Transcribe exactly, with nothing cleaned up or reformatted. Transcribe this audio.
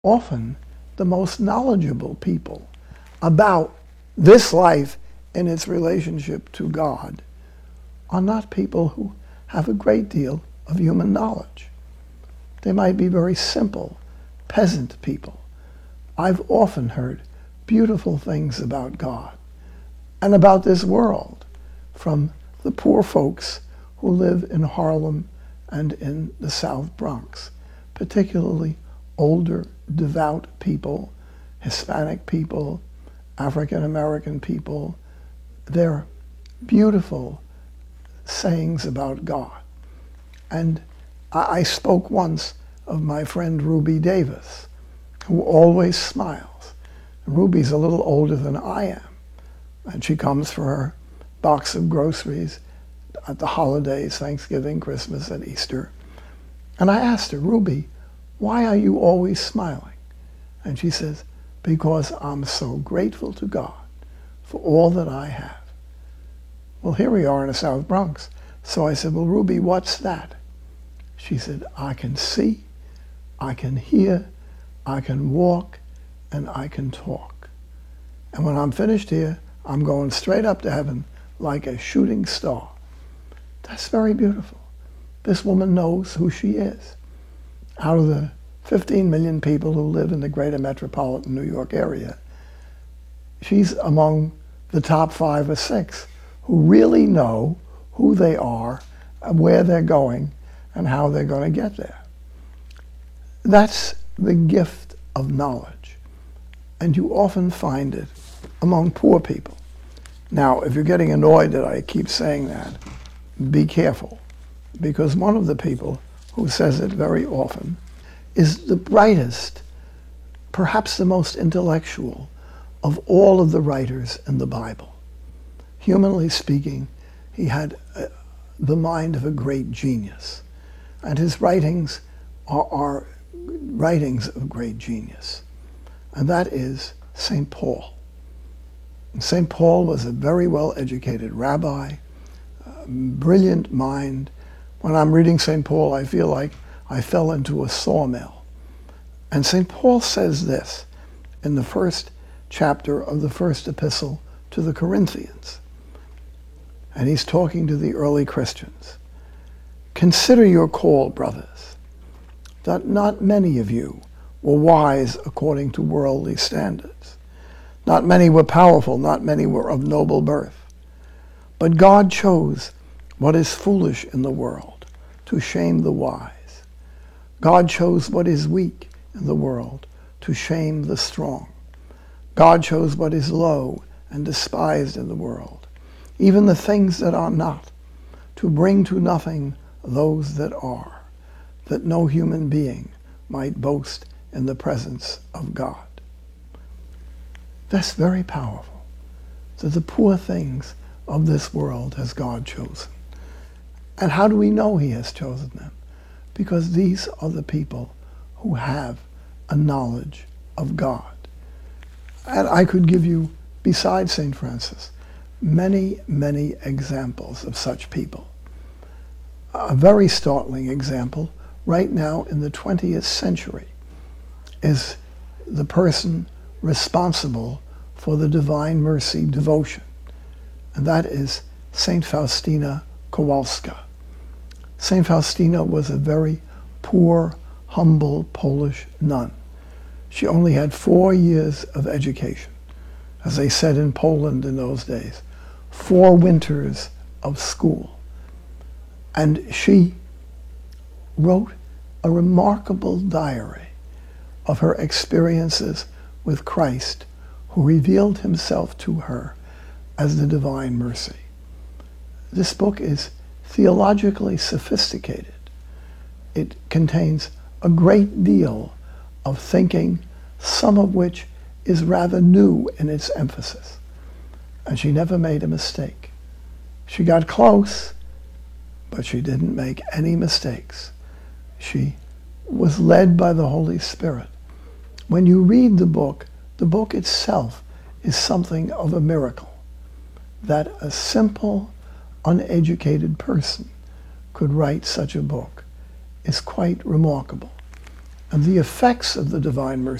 Often, the most knowledgeable people about this life and its relationship to God are not people who have a great deal of human knowledge. They might be very simple, peasant people. I've often heard beautiful things about God and about this world from the poor folks who live in Harlem and in the South Bronx, particularly older, devout people, Hispanic people, African American people. They're beautiful sayings about God. And I spoke once of my friend Ruby Davis, who always smiles. Ruby's a little older than I am, and she comes for her box of groceries at the holidays, Thanksgiving, Christmas, and Easter. And I asked her, Ruby, why are you always smiling? And she says, because I'm so grateful to God for all that I have. Well, here we are in the South Bronx. So I said, well, Ruby, what's that? She said, I can see, I can hear, I can walk, and I can talk. And when I'm finished here, I'm going straight up to heaven like a shooting star. That's very beautiful. This woman knows who she is. Out of the fifteen million people who live in the greater metropolitan New York area, she's among the top five or six who really know who they are, and where they're going, and how they're going to get there. That's the gift of knowledge. And you often find it among poor people. Now, if you're getting annoyed that I keep saying that, be careful, because one of the people who says it very often is the brightest, perhaps the most intellectual of all of the writers in the Bible. Humanly speaking, he had uh, the mind of a great genius, and his writings are, are writings of great genius, and that is Saint Paul. Saint Paul was a very well-educated rabbi, a brilliant mind. When I'm reading Saint Paul, I feel like I fell into a sawmill. And Saint Paul says this in the first chapter of the first epistle to the Corinthians. And he's talking to the early Christians. Consider your call, brothers, that not many of you were wise according to worldly standards. Not many were powerful, not many were of noble birth. But God chose what is foolish in the world to shame the wise. God chose what is weak in the world to shame the strong. God chose what is low and despised in the world, even the things that are not, to bring to nothing those that are, that no human being might boast in the presence of God. That's very powerful, that the poor things of this world has God chosen. And how do we know he has chosen them? Because these are the people who have a knowledge of God. And I could give you, besides Saint Francis, many, many examples of such people. A very startling example right now in the twentieth century is the person responsible for the Divine Mercy devotion, and that is Saint Faustina Kowalska. Saint Faustina was a very poor, humble Polish nun. She only had four years of education. As they said in Poland in those days, four winters of school. And she wrote a remarkable diary of her experiences with Christ, who revealed himself to her as the Divine Mercy. This book is theologically sophisticated. It contains a great deal of thinking, some of which is rather new in its emphasis. And she never made a mistake. She got close, but she didn't make any mistakes. She was led by the Holy Spirit. When you read the book, the book itself is something of a miracle, that a simple, uneducated person could write such a book is quite remarkable. and the effects of the divine mercy